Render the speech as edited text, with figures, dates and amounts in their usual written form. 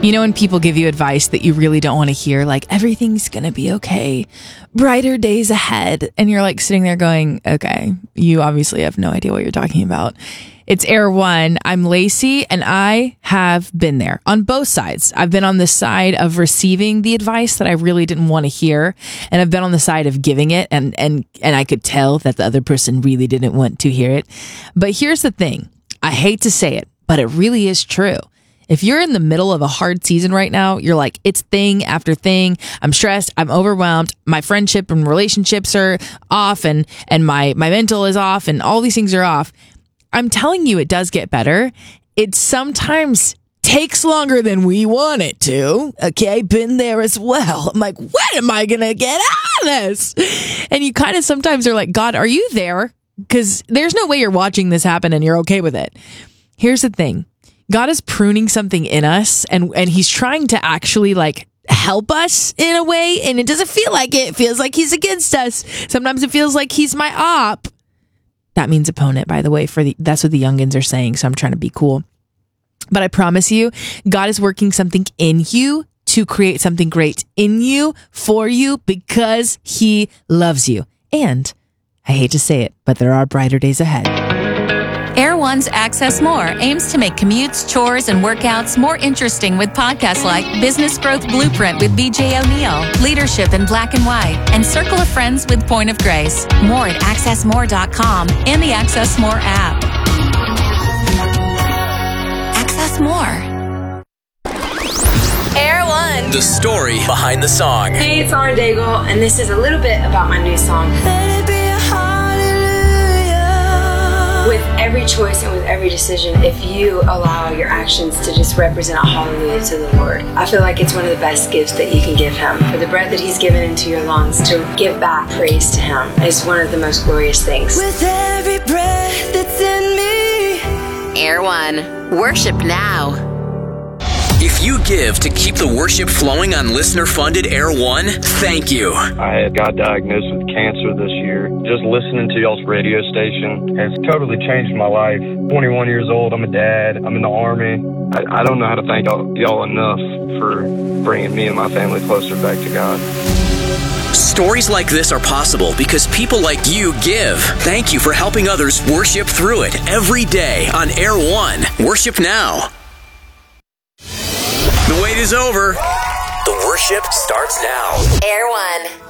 You know when people give you advice that you really don't want to hear, like, everything's going to be okay, brighter days ahead. And you're like sitting there going, okay, you obviously have no idea what you're talking about. It's Air One. I'm Lacey, and I have been there on both sides. I've been on the side of receiving the advice that I really didn't want to hear, and I've been on the side of giving it, and I could tell that the other person really didn't want to hear it. But here's the thing. I hate to say it, but it really is true. If you're in the middle of a hard season right now, you're like, it's thing after thing. I'm stressed. I'm overwhelmed. My friendship and relationships are off, and my mental is off, and all these things are off. I'm telling you, it does get better. It sometimes takes longer than we want it to. Okay, been there as well. I'm like, when am I going to get out of this? And you kind of sometimes are like, God, are you there? Because there's no way you're watching this happen and you're okay with it. Here's the thing. God is pruning something in us, and he's trying to actually like help us in a way, and it doesn't feel like it. It feels like he's against us. Sometimes it feels like he's my op. That means opponent, by the way, that's what the youngins are saying, so I'm trying to be cool. But I promise you, God is working something in you to create something great in you, for you, because he loves you. And I hate to say it, but there are brighter days ahead. Air One's Access More aims to make commutes, chores, and workouts more interesting with podcasts like Business Growth Blueprint with BJ O'Neill, Leadership in Black and White, and Circle of Friends with Point of Grace. More at accessmore.com and the Access More app. Access More. Air One. The story behind the song. Hey, it's Lauren Daigle, and this is a little bit about my new song. Let it be a hallelujah. With every choice and with every decision, if you allow your actions to just represent a hallelujah to the Lord, I feel like it's one of the best gifts that you can give him. For the breath that he's given into your lungs, to give back praise to him is one of the most glorious things. With every breath that's in me. Air One. Worship now. If you give to keep the worship flowing on listener-funded Air One, thank you. I got diagnosed with cancer this year. Just listening to y'all's radio station has totally changed my life. 21 years old, I'm a dad, I'm in the Army. I don't know how to thank y'all enough for bringing me and my family closer back to God. Stories like this are possible because people like you give. Thank you for helping others worship through it every day on Air One. Worship now. The wait is over. The worship starts now. Air One.